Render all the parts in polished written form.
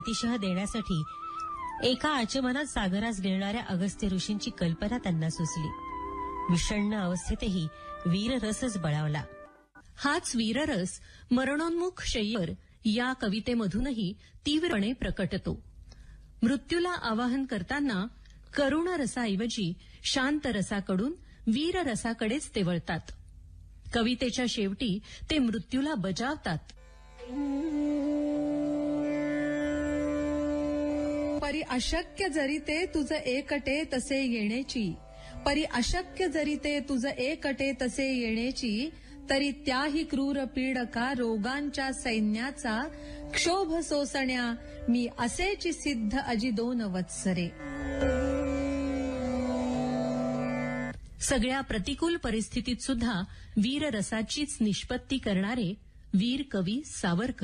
अतिशय देण्यासाठी एका आचमनात सागरास गिळणाऱ्या अगस्त्य ऋषींची कल्पना त्यांना सुचली. विषण्ण अवस्थेतही वीररसच बळावला. हाच वीररस मरणोन्मुख शय्येवर या कवितेमधूनही तीव्रपणे प्रकटतो. मृत्यूला आवाहन करताना करुण रसाऐवजी शांत रसाकडून वीर रसाकडेच ते वळतात. कवितेच्या शेवटी ते मृत्यूला बजावतात. परी अशक्य जरी ते तुझ एकटे तसे येण्याची, परी अशक्य जरी ते तुझ एकटे तसे येण्याची, तरी त्याही क्रूर पीडका रोगांच्या सैन्याचा क्षोभ सोसण्या मी असेची सिद्ध अजी 2 वत्सरे. सगळ्या प्रतिकूल परिस्थितीत सुद्धा वीररसाचीच निष्पत्ती करणारे वीर कवी सावरकर.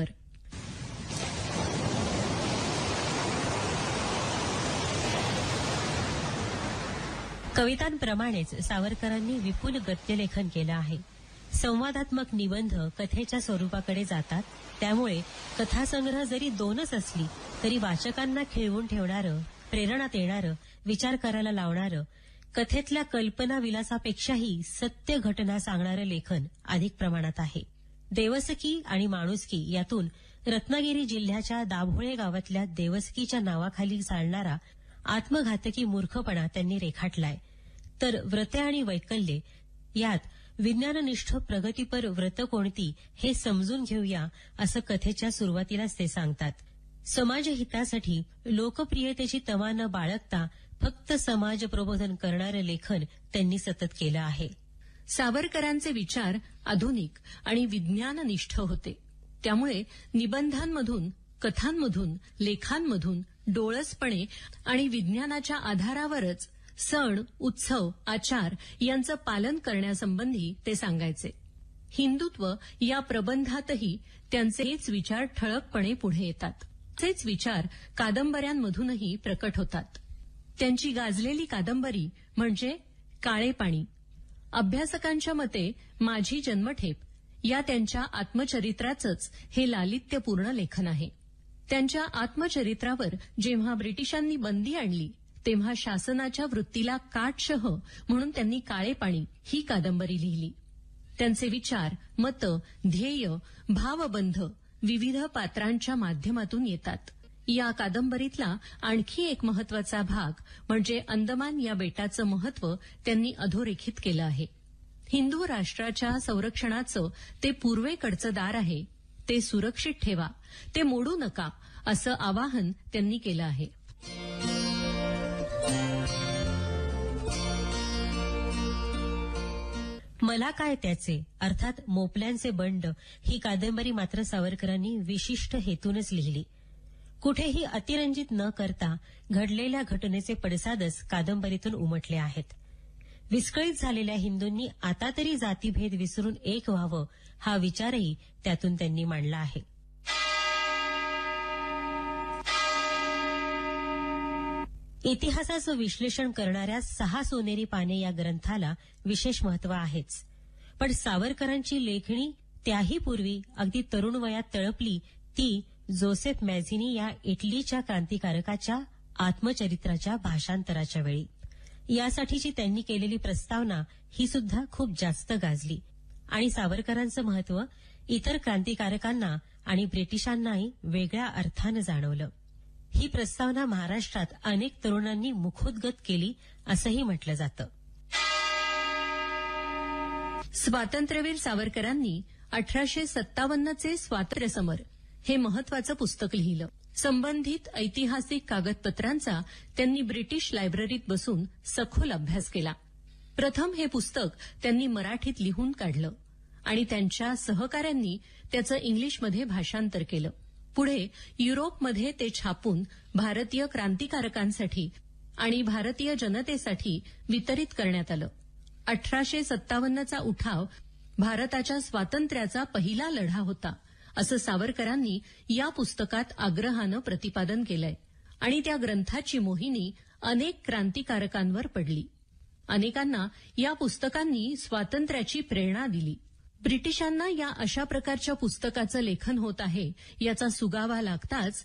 कवितांप्रमाणेच सावरकरांनी विपुल गद्यलेखन केलं आहे. संवादात्मक निबंध कथेच्या स्वरूपाकडे जातात. त्यामुळे कथासंग्रह जरी 2च असली तरी वाचकांना खिळवून ठेवणारं, प्रेरणा देणारं, विचार करायला लावणारं, कथेतल्या कल्पना विलासापेक्षाही सत्य घटना सांगणारं लेखन अधिक प्रमाणात आहे. देवसकी आणि माणुसकी यातून रत्नागिरी जिल्ह्याच्या दाभोळे गावातल्या देवसकीच्या नावाखाली चालणारा आत्मघातकी मूर्खपणा त्यांनी रेखाटलाय. तर व्रते आणि वैकल्ये यात विज्ञाननिष्ठ प्रगतीपर व्रत कोणती हे समजून घेऊया असं कथेच्या सुरुवातीलाच ते सांगतात. समाजहितासाठी लोकप्रियतेची तमा न बाळगता फक्त समाज प्रबोधन करणारं लेखन त्यांनी सतत केलं आहे. सावरकरांचे विचार आधुनिक आणि विज्ञाननिष्ठ होते. त्यामुळे निबंधांमधून, कथांमधून, लेखांमधून डोळसपणे आणि विज्ञानाच्या आधारावरच सण, उत्सव, आचार यांचं पालन करण्यासंबंधी ते सांगायचे. हिंदुत्व या प्रबंधातही त्यांचे हेच विचार ठळकपणे पुढे येतात. तेच विचार कादंबऱ्यांमधूनही प्रकट होतात. त्यांची गाजलेली कादंबरी म्हणजे काळे पाणी. अभ्यासकांच्या मते माझी जन्मठेप या त्यांच्या आत्मचरित्राचंच हे लालित्यपूर्ण लेखन आहे. त्यांच्या आत्मचरित्रावर जेव्हा ब्रिटिशांनी बंदी आणली तेव्हा शासनाच्या वृत्तीला काटशह म्हणून त्यांनी काळे पाणी ही कादंबरी लिहिली. त्यांचे विचार, मतं, ध्येय, भावबंध विविध पात्रांच्या माध्यमातून येतात. या कादंबरीतला आणखी एक महत्वाचा भाग म्हणजे अंदमान या बेटाचं महत्व त्यांनी अधोरेखित केलं आहे. हिंदू राष्ट्राच्या संरक्षणाचं ते पूर्वेकडचं दार आहे. ते सुरक्षित ठेवा, ते मोडू नका असं आवाहन त्यांनी केलं आहे. मला काय त्याचे अर्थात मोपल्यांचे बंड ही कादंबरी मात्र सावरकरांनी विशिष्ट हेतूनच लिहिली. कुठेही अतिरंजित न करता घडलेल्या घटनेचे पडसादच कादंबरीतून उमटले आहेत. विस्कळीत झालेल्या हिंदूंनी आता तरी जातीभेद विसरून एक व्हावं हा विचारही त्यातून त्यांनी मांडला आहे. इतिहासाचं विश्लेषण करणाऱ्या 6 सोनेरी पाने या ग्रंथाला विशेष महत्व आहेच. पण सावरकरांची लेखणी त्याही पूर्वी अगदी तरुण वयात तळपली ती जोसेफ मॅझिनी या इटलीच्या क्रांतिकारकाच्या आत्मचरित्राच्या भाषांतराच्या वेळी. यासाठीची त्यांनी केलेली प्रस्तावना ही सुद्धा खूप जास्त गाजली आणि सावरकरांचं महत्व इतर क्रांतिकारकांना आणि ब्रिटिशांनाही वेगळ्या अर्थानं जाणवलं. ही प्रस्तावना महाराष्ट्रात अनेक तरुणांनी मुखोद्गत केली असंही म्हटलं जातं. स्वातंत्र्यवीर सावरकरांनी 1857चे स्वातंत्र्य समर हे महत्वाचं पुस्तक लिहिलं. संबंधित ऐतिहासिक कागदपत्रांचा त्यांनी ब्रिटिश लायब्ररीत बसून सखोल अभ्यास केला. प्रथम हे पुस्तक त्यांनी मराठीत लिहून काढलं आणि त्यांच्या सहकाऱ्यांनी त्याचं इंग्लिशमध्ये भाषांतर केलं. पुढे युरोपमध्ये ते छापून भारतीय क्रांतिकारकांसाठी आणि भारतीय जनतेसाठी वितरित करण्यात आलं. 1857चा उठाव भारताच्या स्वातंत्र्याचा पहिला लढा होता असं सावरकरांनी या पुस्तकात आग्रहानं प्रतिपादन केलंय आणि त्या ग्रंथाची मोहिनी अनेक क्रांतिकारकांवर पडली. अनेकांना या पुस्तकांनी स्वातंत्र्याची प्रेरणा दिली. ब्रिटिशांना या अशा प्रकारच्या पुस्तकाचं लेखन होत आहे याचा सुगावा लागताच